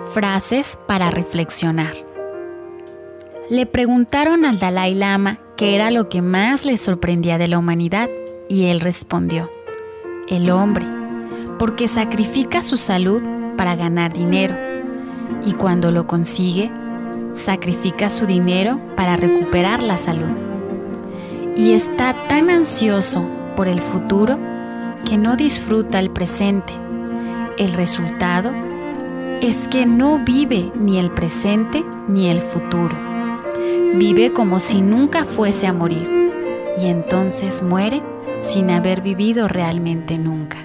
Frases para reflexionar. Le preguntaron al Dalai Lama qué era lo que más le sorprendía de la humanidad y él respondió: el hombre, porque sacrifica su salud para ganar dinero y cuando lo consigue, sacrifica su dinero para recuperar la salud. Y está tan ansioso por el futuro que no disfruta el presente. El resultado es que no vive ni el presente ni el futuro. Vive como si nunca fuese a morir y entonces muere sin haber vivido realmente nunca.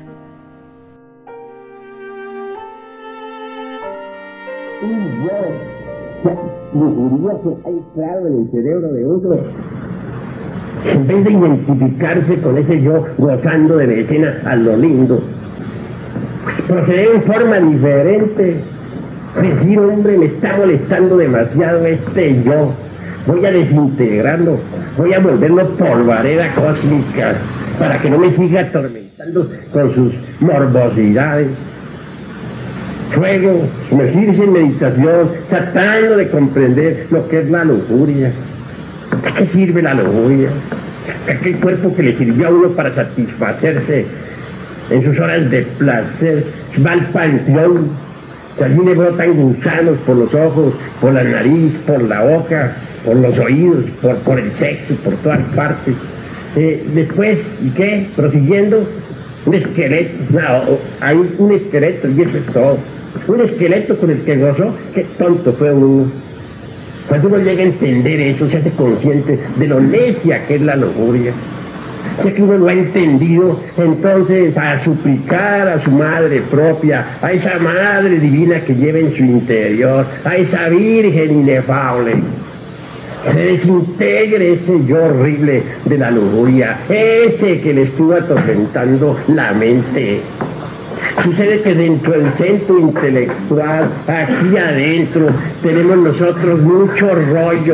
Un yo lujurioso hay claro en el cerebro de uno. En vez de identificarse con ese yo gozando de escenas a lo lindo, proceder en forma diferente. Decir, hombre, me está molestando demasiado este yo. Voy a desintegrarlo, voy a volverlo polvareda cósmica para que no me siga atormentando con sus morbosidades. Luego, sumergirse en meditación, tratando de comprender lo que es la lujuria. ¿A qué sirve la lujuria? Aquel cuerpo que le sirvió a uno para satisfacerse en sus horas de placer va al panteón, que allí le brotan gusanos por los ojos, por la nariz, por la boca, por los oídos, por el sexo, por todas partes. Después, ¿y qué? Prosiguiendo, un esqueleto. No, hay un esqueleto y eso es todo. Un esqueleto con el que gozó. Qué tonto fue uno. Cuando uno llega a entender eso, se hace consciente de lo necia que es la lujuria. Ya que uno lo ha entendido, entonces a suplicar a su madre propia, a esa madre divina que lleva en su interior, a esa virgen inefable, se desintegre ese yo horrible de la lujuria, ese que le estuvo atormentando la mente. Sucede que dentro del centro intelectual, aquí adentro, tenemos nosotros muchos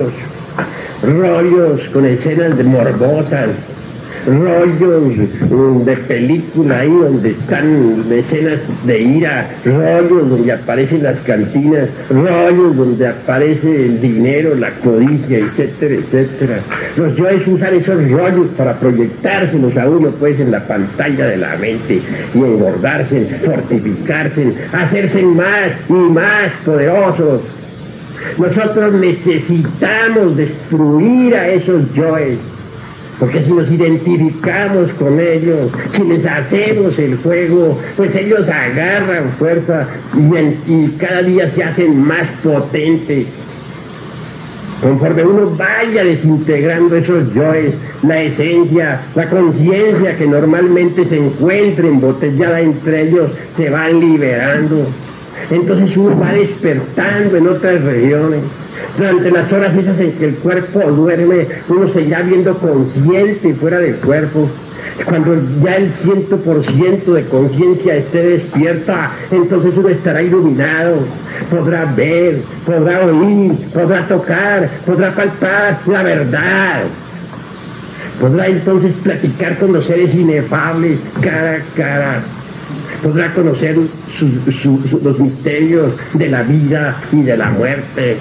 rollos con escenas de morbosas, rollos de película ahí donde están escenas de ira, rollos donde aparecen las cantinas, rollos donde aparece el dinero, la codicia, etcétera, etcétera. Los yoes usan esos rollos para proyectárselos a uno pues en la pantalla de la mente y engordarse, fortificarse, hacerse más y más poderosos. Nosotros necesitamos destruir a esos yoes, porque si nos identificamos con ellos, si les hacemos el juego, pues ellos agarran fuerza y cada día se hacen más potentes. Conforme uno vaya desintegrando esos yoes, la esencia, la conciencia que normalmente se encuentra embotellada entre ellos, se van liberando. Entonces uno va despertando en otras regiones. Durante las horas esas en que el cuerpo duerme, uno se irá viendo consciente fuera del cuerpo. Cuando ya el 100% de conciencia esté despierta, entonces uno estará iluminado. Podrá ver, podrá oír, podrá tocar, podrá palpar la verdad. Podrá entonces platicar con los seres inefables cara a cara. Podrá conocer los misterios de la vida y de la muerte.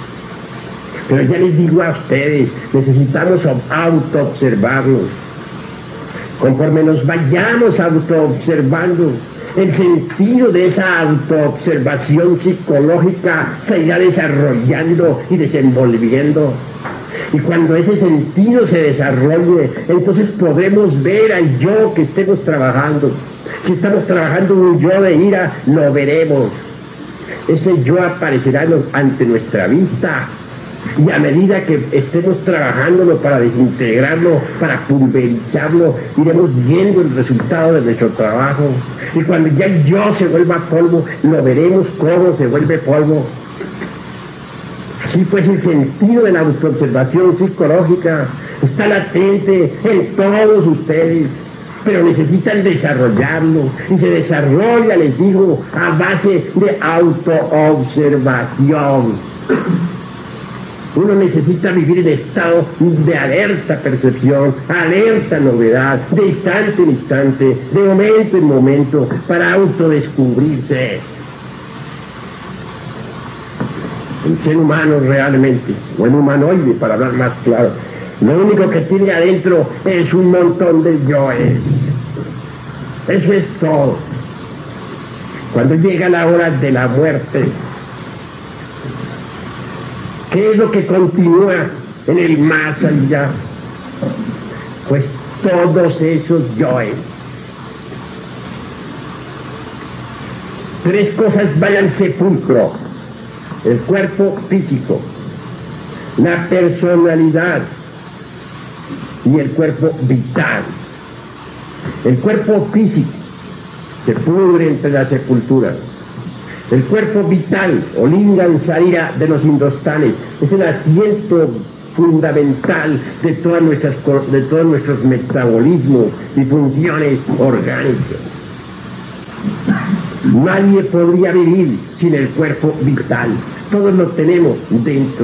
Pero ya les digo a ustedes, necesitamos autoobservarnos. Conforme nos vayamos autoobservando, el sentido de esa autoobservación psicológica se irá desarrollando y desenvolviendo. Y cuando ese sentido se desarrolle, entonces podremos ver al yo que estemos trabajando. Si estamos trabajando un yo de ira, lo veremos. Ese yo aparecerá ante nuestra vista. Y a medida que estemos trabajándolo para desintegrarlo, para pulverizarlo, iremos viendo el resultado de nuestro trabajo. Y cuando ya el yo se vuelva polvo, lo veremos cómo se vuelve polvo. Así pues, el sentido de la autoobservación psicológica está latente en todos ustedes, pero necesitan desarrollarlo. Y se desarrolla, les digo, a base de autoobservación. Uno necesita vivir en estado de alerta percepción, alerta novedad, de instante en instante, de momento en momento, para autodescubrirse. El ser humano realmente, o el humanoide, para hablar más claro, lo único que tiene adentro es un montón de yoes. Eso es todo. Cuando llega la hora de la muerte, ¿qué es lo que continúa en el más allá? Pues todos esos yoes. Tres cosas van al sepulcro: el cuerpo físico, la personalidad y el cuerpo vital. El cuerpo físico se pudre entre la sepultura. El cuerpo vital, o lingam sarira de los indostanes, es el asiento fundamental de todos nuestros metabolismos y funciones orgánicas. Nadie podría vivir sin el cuerpo vital. Todos lo tenemos dentro.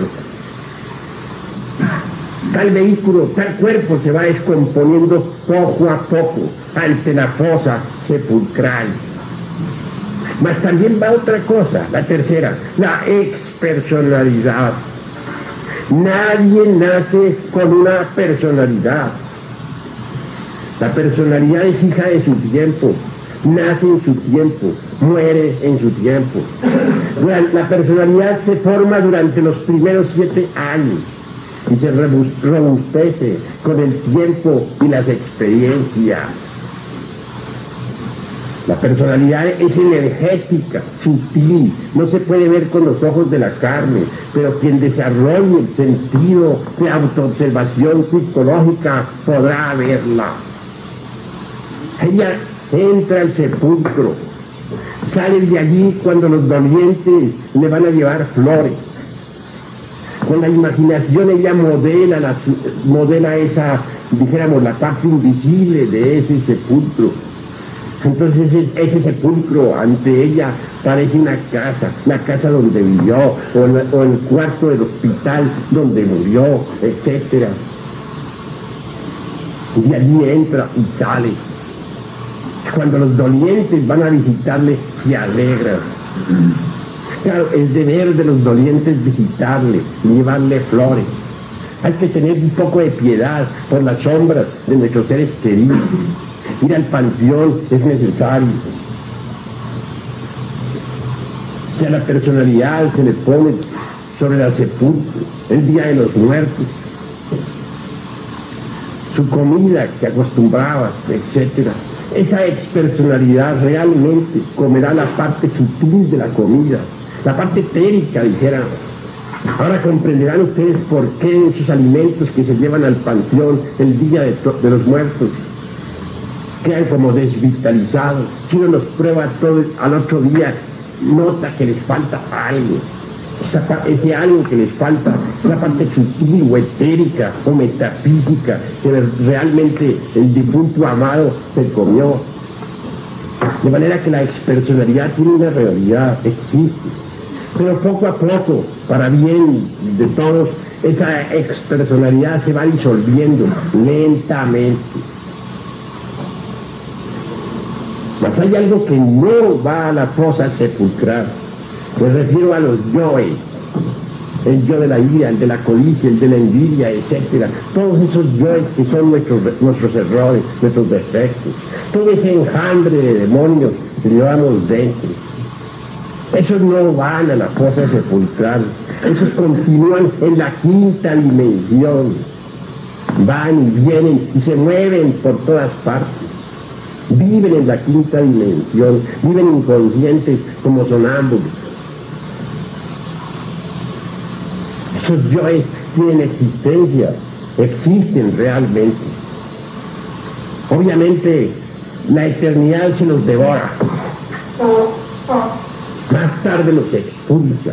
Tal vehículo, tal cuerpo se va descomponiendo poco a poco ante la fosa sepulcral. Mas también va otra cosa, la tercera, la expersonalidad. Nadie nace con una personalidad. La personalidad es hija de su tiempo, nace en su tiempo, muere en su tiempo. La personalidad se forma durante los primeros 7 años y se robustece con el tiempo y las experiencias. La personalidad es energética, sutil, no se puede ver con los ojos de la carne, pero quien desarrolle el sentido de autoobservación psicológica podrá verla. Ella entra al sepulcro, sale de allí cuando los dolientes le van a llevar flores. Con la imaginación ella modela esa, dijéramos, la parte invisible de ese sepulcro. Entonces ese sepulcro ante ella parece una casa, la casa donde vivió, o el cuarto del hospital donde murió, etc. Y allí entra y sale. Cuando los dolientes van a visitarle, se alegran. Claro, es deber de los dolientes visitarle y llevarle flores. Hay que tener un poco de piedad por las sombras de nuestros seres queridos. Ir al panteón es necesario. Si a la personalidad se le pone sobre la sepulcro, el día de los muertos, su comida que acostumbraba, etc. Esa expersonalidad realmente comerá la parte sutil de la comida, la parte etérica, dijéramos. Ahora comprenderán ustedes por qué esos alimentos que se llevan al panteón el día de los muertos quedan como desvitalizados. Si uno los prueba todo al otro día, nota que les falta algo. Ese algo que les falta es la parte sutil o etérica o metafísica que realmente el difunto amado se comió. De manera que la expersonalidad tiene una realidad, existe. Pero poco a poco, para bien de todos, esa expersonalidad se va disolviendo lentamente. Mas hay algo que no va a la fosa sepulcral. Me refiero a los yoes. El yo de la ira, el de la codicia, el de la envidia, etc. Todos esos yoes que son nuestros errores, nuestros defectos. Todo ese enjambre de demonios que llevamos dentro. Esos no van a la fosa sepulcral. Esos continúan en la quinta dimensión. Van y vienen y se mueven por todas partes. Viven en la quinta dimensión, viven inconscientes como sonámbulos. Esos yoes tienen existencia, existen realmente. Obviamente la eternidad se los devora, más tarde los expulsa.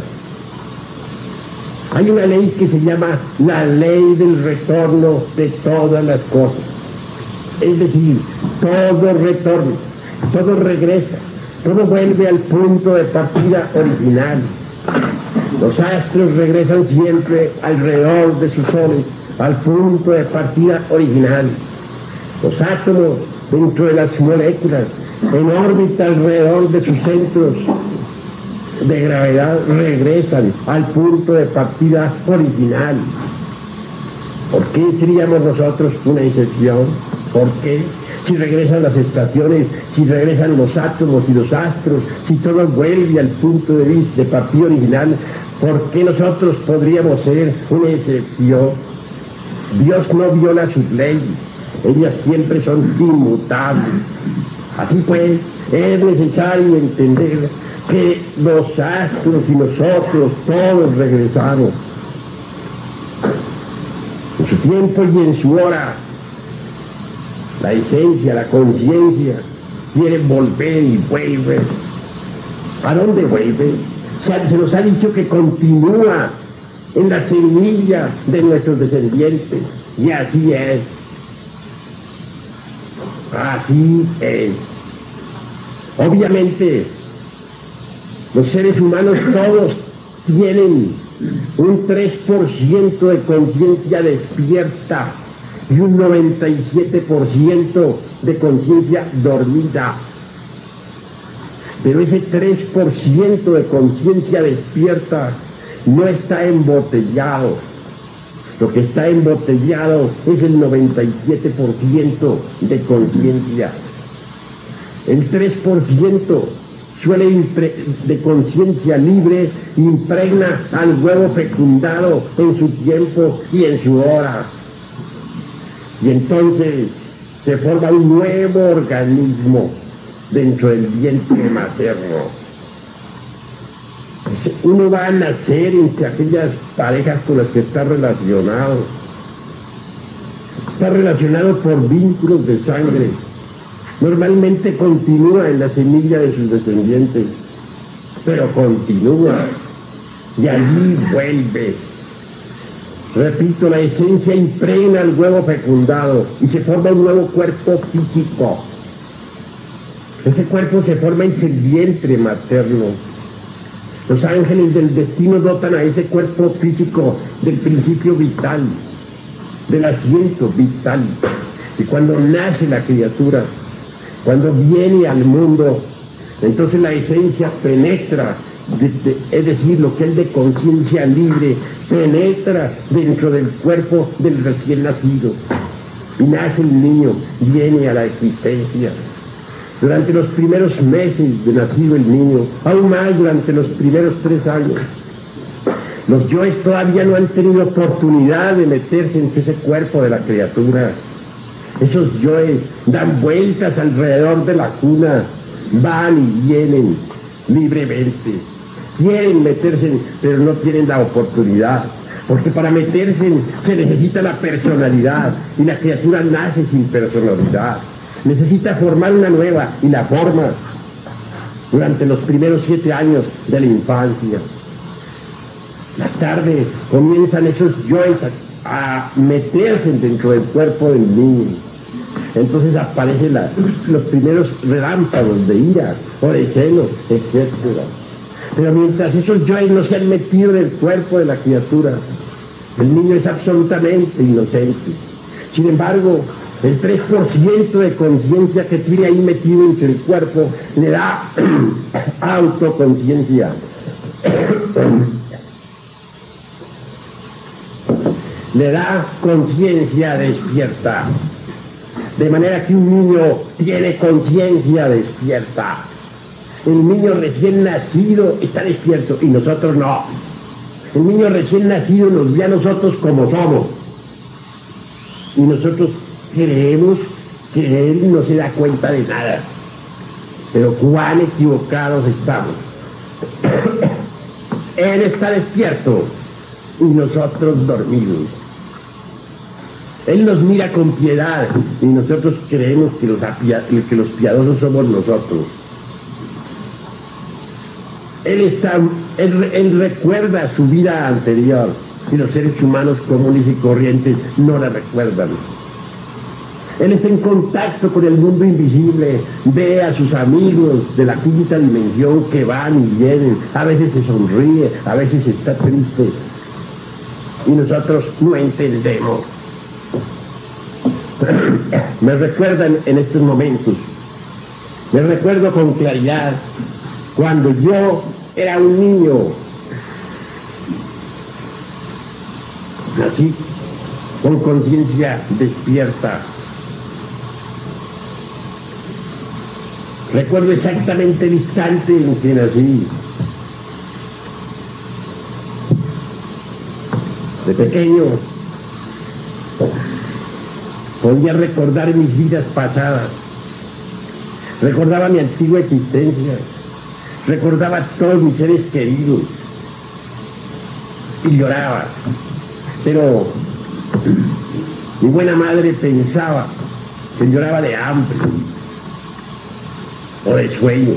Hay una ley que se llama la ley del retorno de todas las cosas. Es decir, todo retorna, todo regresa, todo vuelve al punto de partida original. Los astros regresan siempre alrededor de sus soles, al punto de partida original. Los átomos dentro de las moléculas, en órbita alrededor de sus centros, de gravedad regresan al punto de partida original. ¿Por qué seríamos nosotros una excepción? ¿Por qué? Si regresan las estaciones, si regresan los átomos y los astros, si todo vuelve al punto de vista de partida original, ¿por qué nosotros podríamos ser una excepción? Dios no viola sus leyes, ellas siempre son inmutables. Así pues, es necesario entender que los astros y nosotros todos regresamos en su tiempo y en su hora. La esencia, la conciencia quiere volver y vuelve. ¿A dónde vuelve? Se nos ha dicho que continúa en la semilla de nuestros descendientes, y así es. Así es. Obviamente, los seres humanos todos tienen un 3% de conciencia despierta y un 97% de conciencia dormida. Pero ese 3% de conciencia despierta no está embotellado. Lo que está embotellado es el 97% de conciencia. El 3% de conciencia libre impregna al huevo fecundado en su tiempo y en su hora. Y entonces se forma un nuevo organismo dentro del vientre materno. Uno va a nacer entre aquellas parejas con las que está relacionado. Está relacionado por vínculos de sangre. Normalmente continúa en la semilla de sus descendientes, pero continúa y allí vuelve. Repito, la esencia impregna el huevo fecundado y se forma un nuevo cuerpo físico. Ese cuerpo se forma en el vientre materno. Los ángeles del destino dotan a ese cuerpo físico del principio vital, del asiento vital. Y cuando nace la criatura, cuando viene al mundo, entonces la esencia penetra, es decir, lo que es de conciencia libre, penetra dentro del cuerpo del recién nacido. Y nace el niño, viene a la existencia. Durante los primeros meses de nacido el niño, aún más durante los primeros 3 años, los yoes todavía no han tenido oportunidad de meterse en ese cuerpo de la criatura. Esos yoes dan vueltas alrededor de la cuna, van y vienen libremente. Quieren meterse, pero no tienen la oportunidad, porque para meterse se necesita la personalidad, y la criatura nace sin personalidad. Necesita formar una nueva, y la forma durante los primeros 7 años de la infancia. Más tarde comienzan esos yoes a meterse dentro del cuerpo del niño. Entonces aparecen los primeros relámpagos de ira o de celos, etc. Pero mientras esos yoes no se han metido en el cuerpo de la criatura, el niño es absolutamente inocente. Sin embargo, el 3% de conciencia que tiene ahí metido entre el cuerpo le da autoconciencia. Le da conciencia despierta. De manera que un niño tiene conciencia despierta. El niño recién nacido está despierto y nosotros no. El niño recién nacido nos ve a nosotros como somos. Y nosotros creemos que él no se da cuenta de nada. Pero cuán equivocados estamos. Él está despierto y nosotros dormidos. Él nos mira con piedad y nosotros creemos que los piadosos somos nosotros. Él recuerda su vida anterior y los seres humanos comunes y corrientes no la recuerdan. Él está en contacto con el mundo invisible, ve a sus amigos de la quinta dimensión que van y vienen, a veces se sonríe, a veces está triste y nosotros no entendemos. Me recuerdan en estos momentos, me recuerdo con claridad cuando yo era un niño. Nací con conciencia despierta. Recuerdo exactamente el instante en que nací. De pequeño podía recordar mis vidas pasadas, recordaba mi antigua existencia, recordaba a todos mis seres queridos y lloraba, pero mi buena madre pensaba que lloraba de hambre o de sueño,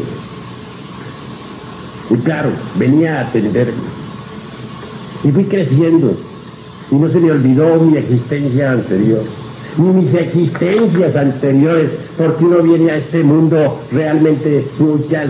y claro, venía a atenderme y fui creciendo y no se me olvidó mi existencia anterior, ni mis existencias anteriores, porque uno viene a este mundo realmente muy